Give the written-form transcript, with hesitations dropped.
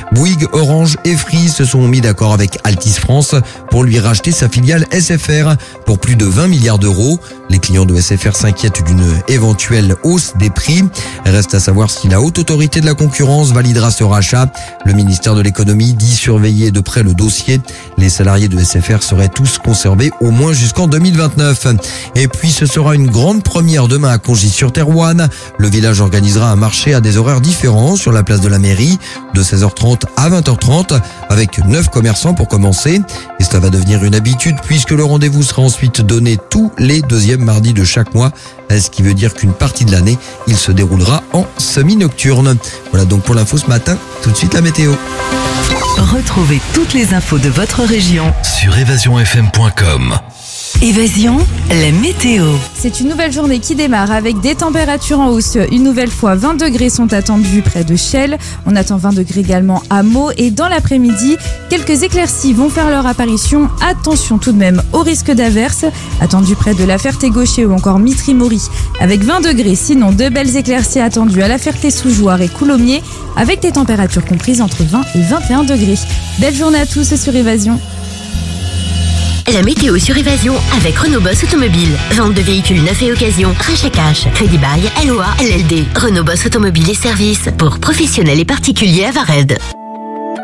Bouygues, Orange et Free se sont mis d'accord avec Altice France pour lui racheter sa filiale SFR pour plus de 20 milliards d'euros. Les clients de SFR s'inquiètent d'une éventuelle hausse des prix. Reste à savoir si la Haute Autorité de la Concurrence validera ce rachat. Le ministère de l'Économie dit surveiller de près le dossier. Les salariés de SFR seraient tous conservés au moins jusqu'en 2029. Et puis ce sera une grande première demain à Congy-sur-Thérouanne. Le village organisera un marché à des horaires différents sur la place de la mairie, de 16h30 à 20h30, avec 9 commerçants pour commencer. Et cela va devenir une habitude puisque le rendez-vous sera ensuite donné tous les deuxièmes mardis de chaque mois. Ce qui veut dire qu'une partie de l'année, il se déroulera en semi-nocturne. Voilà donc pour l'info ce matin. Tout de suite la météo. Retrouvez toutes les infos de votre région sur évasionfm.com. Évasion, la météo. C'est une nouvelle journée qui démarre avec des températures en hausse. Une nouvelle fois, 20 degrés sont attendus près de Chelles. On attend 20 degrés également à Meaux. Et dans l'après-midi, quelques éclaircies vont faire leur apparition. Attention tout de même au risque d'averse. Attendu près de La Ferté-Gaucher ou encore Mitry-Mory avec 20 degrés. Sinon, de belles éclaircies attendues à La Ferté-sous-Jouarre et Coulommiers avec des températures comprises entre 20 et 21 degrés. Belle journée à tous sur Évasion. La météo sur Évasion avec Renault Boss Automobile. Vente de véhicules neufs et occasion, rachat cash, crédit bail, LOA, LLD. Renault Boss Automobile et services pour professionnels et particuliers à Vared.